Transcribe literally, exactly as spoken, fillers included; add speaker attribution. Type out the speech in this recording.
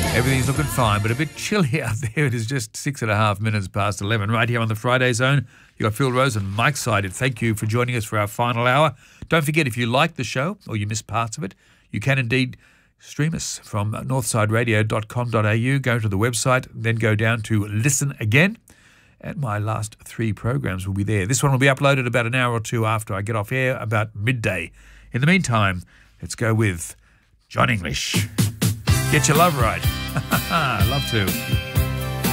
Speaker 1: Everything's looking fine, but a bit chilly out there. It is just six and a half minutes past eleven. Right here on the Friday Zone, you got Phil Rose and Mike Sided. Thank you for joining us for our final hour. Don't forget, if you like the show or you missed parts of it, you can indeed stream us from northside radio dot com dot a u. Go to the website, then go down to Listen Again, and my last three programs will be there. This one will be uploaded about an hour or two after I get off air, about midday. In the meantime, let's go with John English. Get your love right. Love to.